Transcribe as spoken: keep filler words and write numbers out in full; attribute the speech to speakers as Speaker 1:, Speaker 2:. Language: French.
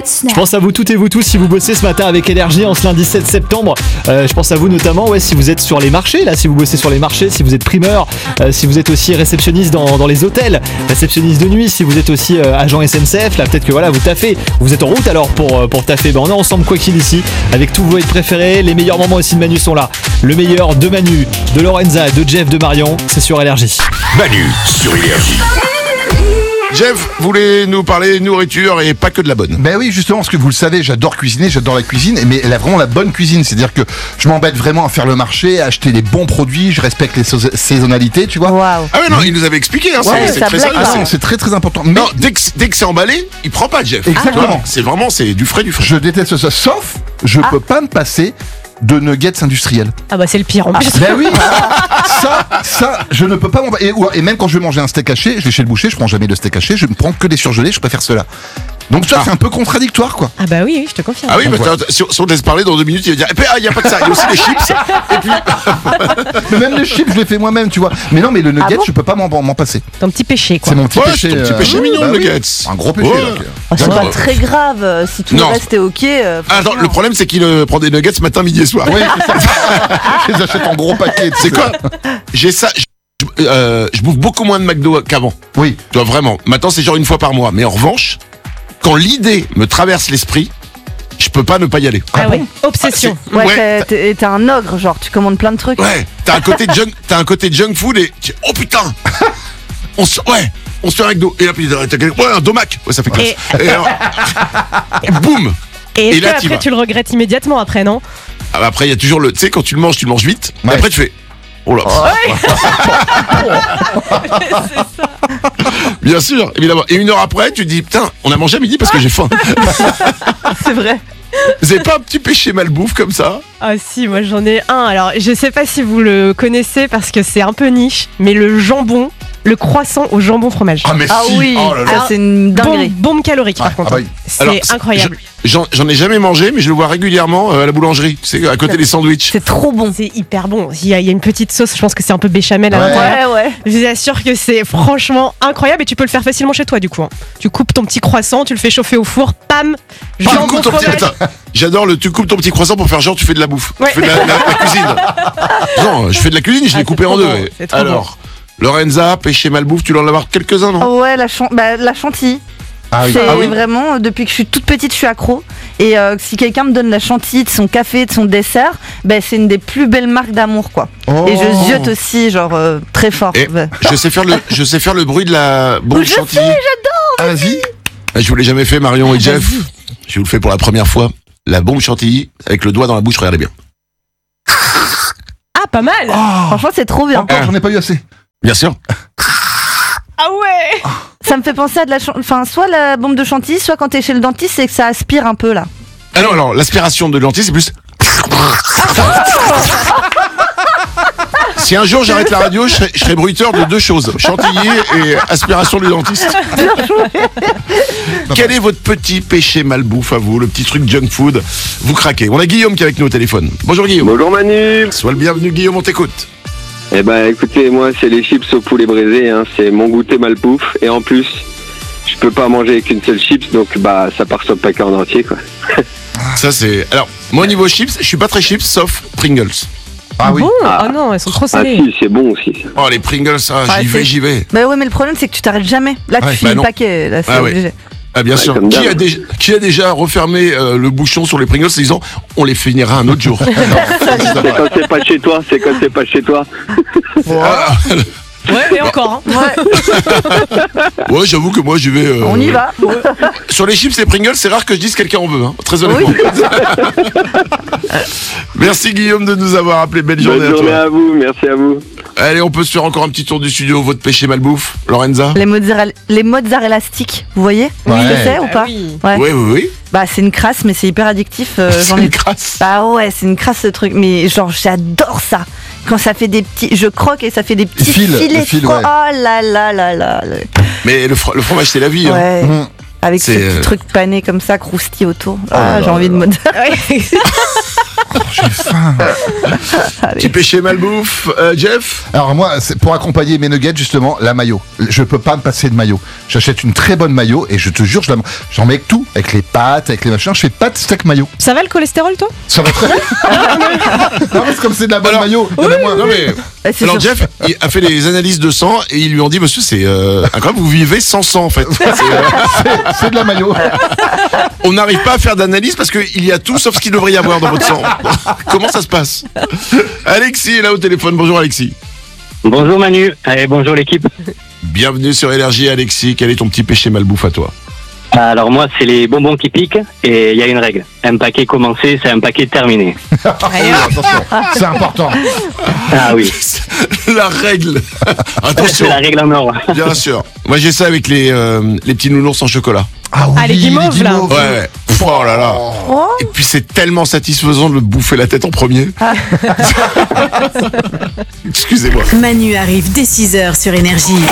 Speaker 1: Je pense à vous toutes et vous tous si vous bossez ce matin avec Énergie en ce lundi sept septembre. Euh, je pense à vous notamment ouais, si vous êtes sur les marchés, là, si vous bossez sur les marchés, si vous êtes primeur, euh, si vous êtes aussi réceptionniste dans, dans les hôtels, réceptionniste de nuit, si vous êtes aussi euh, agent S N C F, là peut-être que voilà, vous taffez, vous êtes en route alors pour, pour taffer. Ben, on est ensemble quoi qu'il ici, avec tous vos hits préférés, les meilleurs moments aussi de Manu sont là. Le meilleur de Manu, de Lorenza, de Jeff, de Marion, c'est sur Énergie.
Speaker 2: Manu sur Énergie. Jeff voulait nous parler nourriture et pas que de la bonne.
Speaker 3: Ben oui, justement, parce que vous le savez, j'adore cuisiner, j'adore la cuisine, mais elle a vraiment la bonne cuisine. C'est-à-dire que je m'embête vraiment à faire le marché, à acheter les bons produits, je respecte les sa- saisonnalités, tu vois.
Speaker 4: Waouh.
Speaker 2: Ah ouais, non, il nous avait expliqué, hein,
Speaker 4: Ouais,
Speaker 2: c'est, c'est
Speaker 4: ça
Speaker 2: très
Speaker 4: blague
Speaker 2: ah,
Speaker 4: pas.
Speaker 2: c'est-
Speaker 3: Non, c'est très très important. Mais
Speaker 2: Non, dès que, dès que c'est emballé, il prend pas, Jeff.
Speaker 3: Exactement.
Speaker 2: Tu vois, C'est vraiment, c'est du frais, du frais.
Speaker 3: je déteste ça, sauf je peux pas me passer de nuggets industriels.
Speaker 5: Ah bah c'est le pire en plus.
Speaker 3: Ben oui, ça, ça, je ne peux pas m'en... Et, ou- et même quand je vais manger un steak haché, je vais chez le boucher, je prends jamais de steak haché, je ne prends que des surgelés, je préfère cela. Donc ça,
Speaker 2: Ah.
Speaker 3: c'est un peu contradictoire, quoi.
Speaker 5: Ah bah oui, oui, je te confirme.
Speaker 2: Ah oui,
Speaker 3: Donc,
Speaker 2: parce que si, on- si on te laisse parler dans deux minutes, il va dire, eh ben, ah, il n'y a pas que ça, il y a aussi les chips. Et puis,
Speaker 3: Mais même les chips, je les fais moi-même, tu vois. Mais non, mais le nugget,
Speaker 4: Ah bon
Speaker 3: je peux pas m'en, m'en passer.
Speaker 5: Ton petit péché quoi.
Speaker 3: C'est mon petit
Speaker 2: ouais,
Speaker 3: péché.
Speaker 2: c'est ton petit
Speaker 3: euh,
Speaker 2: péché mignon,
Speaker 3: bah
Speaker 2: le
Speaker 3: oui.
Speaker 2: nuggets.
Speaker 3: Un gros péché,
Speaker 2: Ouais.
Speaker 3: là. ok.
Speaker 4: Oh, c'est
Speaker 2: D'accord.
Speaker 4: pas très grave euh, si tout
Speaker 2: Non.
Speaker 4: le reste est ok. euh,
Speaker 2: Ah, attends,
Speaker 4: franchement.
Speaker 2: le problème, c'est qu'il euh, prend des nuggets matin, midi et soir.
Speaker 3: Oui, c'est ça. Je les achète en gros paquets. tu
Speaker 2: C'est
Speaker 3: sais.
Speaker 2: quoi J'ai ça. Je, euh, je bouffe beaucoup moins de McDo qu'avant.
Speaker 3: Oui.
Speaker 2: Tu vois, vraiment. Maintenant, c'est genre une fois par mois. Mais en revanche, quand l'idée me traverse l'esprit, je peux pas ne pas y aller.
Speaker 5: Ah ouais, obsession.
Speaker 2: Ah, c'est-
Speaker 4: Ouais,
Speaker 2: ouais,
Speaker 4: t'es- t'es t'es un ogre, genre tu commandes plein de trucs.
Speaker 2: ouais. T'as un côté junk, t'as un côté junk food et tu- oh putain, on se, ouais, on se fait un McDo et là puis t'as quelqu'un- ouais un domac, ouais ça fait classe. Et, alors, boum.
Speaker 5: Et est-ce
Speaker 2: Et là,
Speaker 5: que
Speaker 2: t'y
Speaker 5: après
Speaker 2: vas.
Speaker 5: tu le regrettes immédiatement après, non?
Speaker 2: Ah, bah, après il y a toujours le, tu sais quand tu le manges, tu le manges vite. Et
Speaker 3: Ouais.
Speaker 2: après tu fais. Oh là.
Speaker 5: C'est ça.
Speaker 2: Bien sûr, évidemment. Et une heure après, tu te dis putain, on a mangé à midi parce que j'ai faim.
Speaker 4: C'est vrai.
Speaker 2: Vous avez pas un petit péché malbouffe comme ça?
Speaker 5: Ah si, moi j'en ai un. Alors je sais pas si vous le connaissez parce que c'est un peu niche, mais le jambon, le croissant au jambon fromage.
Speaker 3: Ah, mais
Speaker 4: Ah
Speaker 3: si.
Speaker 4: oui,
Speaker 3: Oh là là.
Speaker 4: ça c'est une
Speaker 5: Bombe,
Speaker 4: dinguerie.
Speaker 5: bombe calorique par
Speaker 3: Ah,
Speaker 5: contre.
Speaker 3: ah bah oui.
Speaker 5: C'est
Speaker 2: Alors,
Speaker 5: incroyable.
Speaker 2: je- J'en, j'en ai jamais mangé, mais je le vois régulièrement euh, à la boulangerie. C'est à côté des sandwichs.
Speaker 4: C'est trop bon.
Speaker 5: C'est hyper bon. Il y, a, il y a une petite sauce, je pense que c'est un peu béchamel à
Speaker 3: Ouais.
Speaker 5: l'intérieur.
Speaker 4: Ouais, ouais.
Speaker 5: Je vous assure que c'est franchement incroyable et tu peux le faire facilement chez toi du coup. hein. Tu coupes ton petit croissant, tu le fais chauffer au four, pam,
Speaker 2: Tu
Speaker 5: jambon
Speaker 2: coupes ton petit-
Speaker 5: fromage.
Speaker 2: attends, j'adore le tu coupes ton petit croissant pour faire genre tu fais de la bouffe.
Speaker 5: Ouais.
Speaker 2: Tu fais de la, la- la cuisine. Non, je fais de la cuisine, je
Speaker 5: Ah,
Speaker 2: l'ai
Speaker 5: c'est
Speaker 2: coupé en
Speaker 5: trop
Speaker 2: deux.
Speaker 5: bon, c'est trop
Speaker 2: Alors, Lorenza, péché malbouffe, tu dois en avoir quelques-uns, non?
Speaker 4: Oh ouais, la, chan- bah, la chantilly.
Speaker 3: Ah oui.
Speaker 4: C'est
Speaker 2: Ah oui.
Speaker 4: vraiment, euh, depuis que je suis toute petite, je suis accro. Et euh, si quelqu'un me donne la chantilly de son café, de son dessert, bah, c'est une des plus belles marques d'amour, quoi.
Speaker 3: Oh.
Speaker 4: Et je ziote aussi, genre, euh, très fort.
Speaker 2: Et
Speaker 4: Ouais.
Speaker 2: je sais faire le, je sais faire le bruit de la bombe
Speaker 4: Je
Speaker 2: chantilly.
Speaker 3: Ah, vas-y.
Speaker 2: Ah, Je vous l'ai jamais fait, Marion et Jeff.
Speaker 5: vas-y.
Speaker 2: Je vous le fais pour la première fois. La bombe chantilly avec le doigt dans la bouche, regardez bien.
Speaker 5: Ah, pas mal.
Speaker 4: Franchement, c'est trop bien.
Speaker 3: Encore, j'en ai pas eu assez.
Speaker 2: Bien sûr.
Speaker 5: Ah ouais.
Speaker 4: Ça me fait penser à de la chan- enfin, soit la bombe de chantilly, soit quand t'es chez le dentiste, c'est que ça aspire un peu, là.
Speaker 2: Ah non, alors l'aspiration de lentilles, c'est plus. Si un jour j'arrête la radio, je serai, je serai bruiteur de deux choses, chantilly et aspiration du dentiste. Quel est votre petit péché malbouffe à vous, le petit truc junk food? Vous craquez. On a Guillaume qui est avec nous au téléphone. Bonjour Guillaume.
Speaker 6: Bonjour Manu.
Speaker 2: Sois le bienvenu Guillaume, on t'écoute.
Speaker 6: Eh ben écoutez, moi c'est les chips au poulet braisé, hein. C'est mon goûter malbouffe et en plus je peux pas manger qu'une seule chips donc bah ça part sur le paquet en entier quoi.
Speaker 2: Ça c'est. Alors, moi au niveau chips, je suis pas très chips sauf Pringles.
Speaker 3: Ah oui.
Speaker 5: Bon, oh non, elles sont trop
Speaker 6: Ah
Speaker 5: salées.
Speaker 6: si, c'est bon aussi ça.
Speaker 2: Oh les Pringles, ça,
Speaker 4: Ouais,
Speaker 2: j'y vais,
Speaker 4: c'est-
Speaker 2: j'y vais.
Speaker 4: Bah ouais, mais le problème, c'est que tu t'arrêtes jamais. Là, tu
Speaker 2: Ouais,
Speaker 4: finis
Speaker 2: bah non.
Speaker 4: le paquet, là, c'est
Speaker 2: Ah ouais.
Speaker 4: obligé.
Speaker 2: Ah bien
Speaker 6: Ouais,
Speaker 2: sûr.
Speaker 6: comme
Speaker 2: Qui
Speaker 6: d'hab.
Speaker 2: a, déjà, qui a déjà refermé euh, le bouchon sur les Pringles en disant on les finira un autre jour?
Speaker 6: C'est quand c'est pas chez toi, c'est quand c'est pas chez toi.
Speaker 2: Ah,
Speaker 5: Ouais, mais encore. hein.
Speaker 4: Ouais,
Speaker 2: ouais, j'avoue que moi j'y vais. euh,
Speaker 4: on y va.
Speaker 2: Sur les chips et Pringles, c'est rare que je dise quelqu'un en veut, hein, très honnêtement. Merci Guillaume de nous avoir appelé. Belle journée
Speaker 6: Bonne
Speaker 2: à
Speaker 6: journée
Speaker 2: toi.
Speaker 6: à vous, merci à vous.
Speaker 2: Allez, on peut se faire encore un petit tour du studio. Votre péché malbouffe, Lorenza?
Speaker 4: Les mozzarella, les mozzarella sticks, vous voyez
Speaker 3: Ouais.
Speaker 4: ce que c'est ou
Speaker 5: Ah
Speaker 4: pas
Speaker 5: oui.
Speaker 4: Ouais.
Speaker 2: Oui, oui, oui.
Speaker 4: Bah c'est une crasse, mais c'est hyper addictif. euh,
Speaker 2: C'est
Speaker 4: J'en ai.
Speaker 2: une crasse.
Speaker 4: Bah ouais, c'est une crasse ce truc. Mais genre j'adore ça. Quand ça fait des petits, je croque et ça fait des petits
Speaker 3: fils,
Speaker 4: filets.
Speaker 3: les fils,
Speaker 4: de fro-
Speaker 3: ouais.
Speaker 4: Oh là là là là. là.
Speaker 2: Mais le, fro- le fromage, c'est la vie. hein.
Speaker 4: Ouais.
Speaker 3: Mmh.
Speaker 4: Avec ce
Speaker 2: C'est,
Speaker 4: petit
Speaker 2: euh,
Speaker 4: truc pané comme ça, croustille autour.
Speaker 3: là
Speaker 4: Ah,
Speaker 3: là
Speaker 4: j'ai envie de
Speaker 3: là.
Speaker 4: mozzarella.
Speaker 5: Ouais.
Speaker 3: J'ai faim.
Speaker 2: Petit péché malbouffe, euh, Jeff.
Speaker 3: Alors moi, c'est pour accompagner mes nuggets, justement, la mayo. Je peux pas me passer de mayo. J'achète une très bonne mayo et je te jure, je la... j'en mets avec tout, avec les pâtes, avec les machins. Je fais pâtes, steak, mayo.
Speaker 5: Ça va le cholestérol, toi?
Speaker 3: Ça va très bien. Non, mais c'est comme c'est de la bonne
Speaker 2: Alors,
Speaker 3: mayo. il y en a moins.
Speaker 2: Non mais.
Speaker 4: Eh, c'est
Speaker 2: Alors
Speaker 4: sûr.
Speaker 2: Jeff il a fait des analyses de sang et ils lui ont dit monsieur c'est euh, incroyable, vous vivez sans sang en fait. C'est, euh,
Speaker 3: C'est- C'est de la mayo.
Speaker 2: on n'arrive pas à faire d'analyse parce qu'il y a tout sauf ce qu'il devrait y avoir dans votre sang. Comment ça se passe? Alexis est là au téléphone. Bonjour Alexis.
Speaker 7: Bonjour Manu, et bonjour l'équipe.
Speaker 2: Bienvenue sur Énergie Alexis. Quel est ton petit péché malbouffe à toi?
Speaker 7: Alors moi c'est les bonbons qui piquent et il y a une règle. Un paquet commencé, c'est un paquet terminé.
Speaker 3: Ah oui, attention, c'est important.
Speaker 7: Ah oui,
Speaker 2: La règle.
Speaker 7: c'est
Speaker 2: Attention.
Speaker 7: la règle en or.
Speaker 2: Bien sûr. Moi j'ai ça avec les, euh, les petits nounours en chocolat.
Speaker 3: Ah oui,
Speaker 5: Ah, les guimauves, là.
Speaker 2: Ouais, ouais. Oh là là.
Speaker 4: Oh,
Speaker 2: Et puis c'est tellement satisfaisant de le bouffer la tête en premier. Excusez-moi.
Speaker 8: Manu arrive dès six heures sur Énergie.